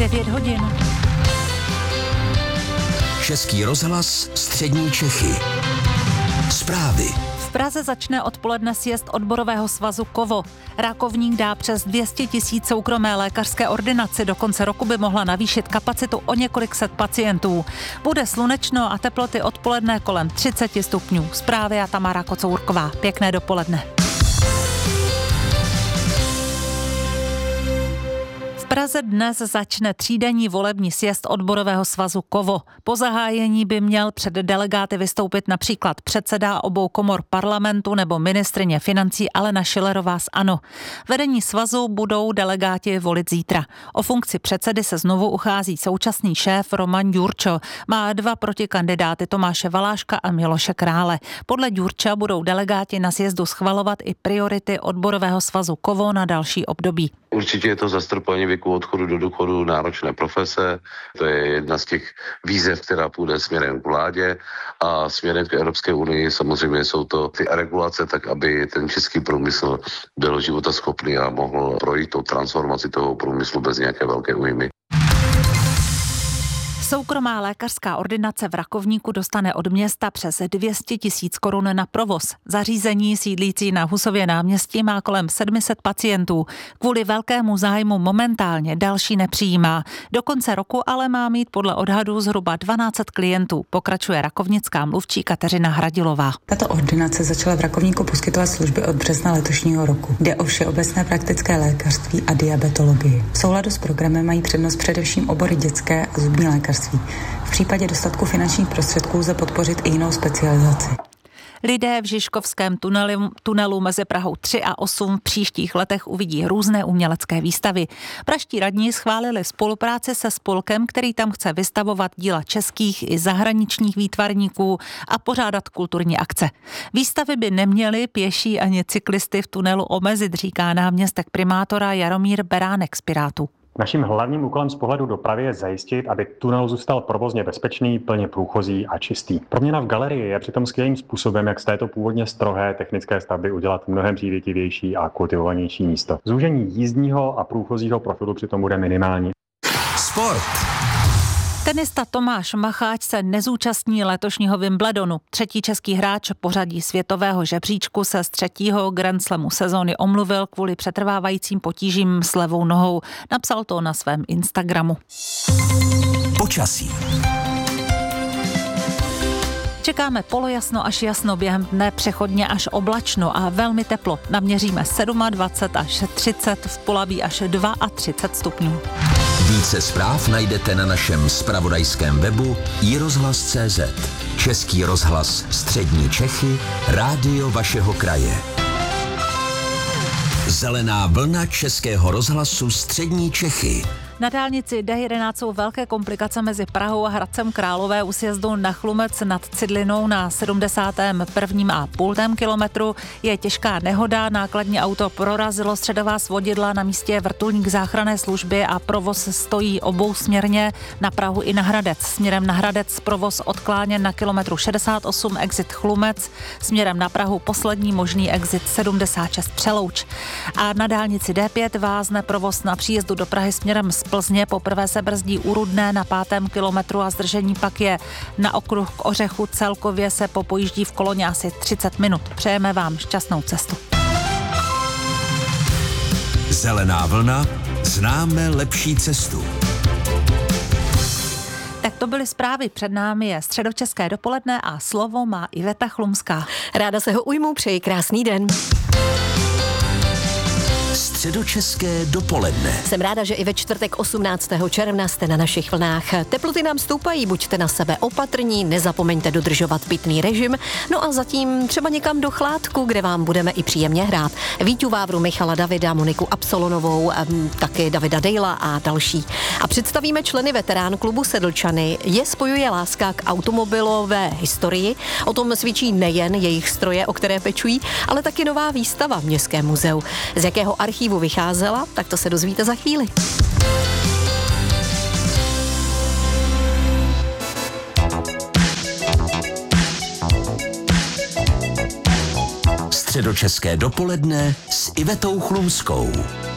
9 hodin. Český rozhlas Střední Čechy. Zprávy. V Praze začne odpoledne sjezd odborového svazu KOVO. Rakovník dá přes 200 000 soukromé lékařské ordinaci. Do konce roku by mohla navýšit kapacitu o několik set pacientů. Bude slunečno a teploty odpoledne kolem 30 stupňů. Zprávy a Tamara Kocourková. Pěkné dopoledne. V Praze dnes začne třídenní volební sjezd odborového svazu KOVO. Po zahájení by měl před delegáty vystoupit například předseda obou komor parlamentu nebo ministryně financí Alena Schillerová z ANO. Vedení svazu budou delegáti volit zítra. O funkci předsedy se znovu uchází současný šéf Roman Ďurčo. Má 2 protikandidáty Tomáše Valáška a Miloše Krále. Podle Ďurča budou delegáti na sjezdu schvalovat i priority odborového svazu KOVO na další období. Určitě je to zastropování věku odchodu do důchodu, náročné profese. To je jedna z těch výzev, která půjde směrem k vládě a směrem k Evropské unii. Samozřejmě jsou to ty regulace, tak aby ten český průmysl byl životaschopný a mohl projít tou transformaci toho průmyslu bez nějaké velké újmy. Soukromá lékařská ordinace v Rakovníku dostane od města přes 200 000 korun na provoz. Zařízení sídlící na Husově náměstí má kolem 700 pacientů. Kvůli velkému zájmu momentálně další nepřijímá. Do konce roku ale má mít podle odhadů zhruba 1200 klientů, pokračuje rakovnická mluvčí Kateřina Hradilová. Tato ordinace začala v Rakovníku poskytovat služby od března letošního roku. Jde o všeobecné praktické lékařství a diabetologii. V souladu s programem mají přednost především obory dětské a zubní lékařství. V případě dostatku finančních prostředků lze podpořit i jinou specializaci. Lidé v Žižkovském tunelu mezi Prahou 3 a 8 v příštích letech uvidí různé umělecké výstavy. Praští radní schválili spolupráci se spolkem, který tam chce vystavovat díla českých i zahraničních výtvarníků a pořádat kulturní akce. Výstavy by neměly pěší ani cyklisty v tunelu omezit, říká náměstek primátora Jaromír Beránek z Pirátů. Naším hlavním úkolem z pohledu dopravy je zajistit, aby tunel zůstal provozně bezpečný, plně průchozí a čistý. Proměna v galerii je přitom skvělým způsobem, jak z této původně strohé technické stavby udělat mnohem přívětivější a kultivovanější místo. Zúžení jízdního a průchozího profilu přitom bude minimální. Sport. Tenista Tomáš Macháč se nezúčastní letošního Wimbledonu. 3. český hráč pořadí světového žebříčku se z 3. Grand Slamu sezóny omluvil kvůli přetrvávajícím potížím s levou nohou. Napsal to na svém Instagramu. Počasí. Čekáme polojasno až jasno, během dne přechodně až oblačno a velmi teplo. Naměříme 27 až 30, v Polabí až 32 stupňů. Více zpráv najdete na našem zpravodajském webu iRozhlas.cz. Český rozhlas Střední Čechy, rádio vašeho kraje. Zelená vlna Českého rozhlasu Střední Čechy. Na dálnici D11 jsou velké komplikace mezi Prahou a Hradcem Králové u sjezdu na Chlumec nad Cidlinou na 71,5 kilometru. Je těžká nehoda, nákladní auto prorazilo středová svodidla, na místě je vrtulník záchranné služby a provoz stojí obousměrně na Prahu i na Hradec. Směrem na Hradec provoz odkláněn na kilometru 68 exit Chlumec, směrem na Prahu poslední možný exit 76 Přelouč. A na dálnici D5 vázne provoz na příjezdu do Prahy směrem z Plzně. Poprvé se brzdí u Rudné na 5. kilometru a zdržení pak je na okruh k Ořechu. Celkově se popojíždí v koloně asi 30 minut. Přejeme vám šťastnou cestu. Zelená vlna, známe lepší cestu. Tak to byly zprávy, před námi je středočeské dopoledne a slovo má Iveta Chlumská. Ráda se ho ujmu, přeji krásný den. Středočeské dopoledne. Jsem ráda, že i ve čtvrtek 18. června jste na našich vlnách. Teploty nám stoupají, buďte na sebe opatrní, nezapomeňte dodržovat pitný režim, no a zatím třeba někam do Chládku, kde vám budeme i příjemně hrát. Víťu Vávru, Michala Davida, Moniku Absolonovou, taky Davida Dejla a další. A představíme členy veterán klubu Sedlčany. Je spojuje láska k automobilové historii. O tom svědčí nejen jejich stroje, o které pečují, ale taky nová výstava v Městském muzeu. Z jakého archívu vycházela, tak to se dozvíte za chvíli. Středočeské dopoledne s Ivetou Chlumskou.